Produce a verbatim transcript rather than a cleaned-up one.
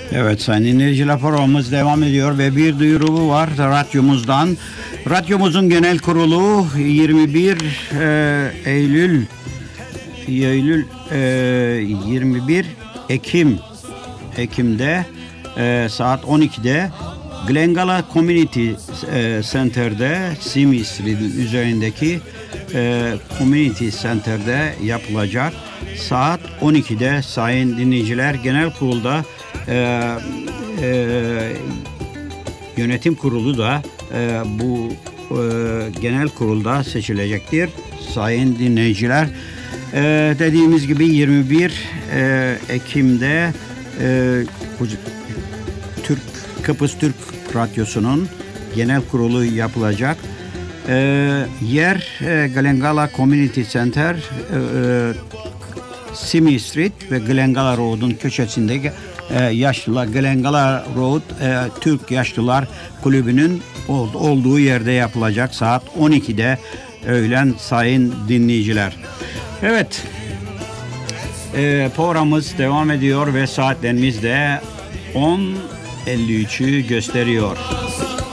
Evet sayın dinleyiciler, programımız devam ediyor ve bir duyuru var radyomuzdan. Radyomuzun genel kurulu yirmi bir e, Eylül Eylül e, yirmi bir Ekim Ekim'de e, saat on ikide Glengala Community e, Center'de Simi Street'in üzerindeki e, Community Center'de yapılacak. Saat on ikide sayın dinleyiciler, genel kurulda e, e, yönetim kurulu da e, bu e, genel kurulda seçilecektir sayın dinleyiciler. E, dediğimiz gibi yirmi bir e, Ekim'de e, Türk Kıbrıs Türk Radyosu'nun genel kurulu yapılacak. E, yer e, Glengala Community Center, e, Simi Street ve Glengala Road'un köşesindeki e, yaşlılar Glengala Road e, Türk Yaşlılar Kulübü'nün ol, olduğu yerde yapılacak saat on ikide öğlen sayın dinleyiciler. Evet, e, programımız devam ediyor ve saatlerimiz de on elli üçü gösteriyor.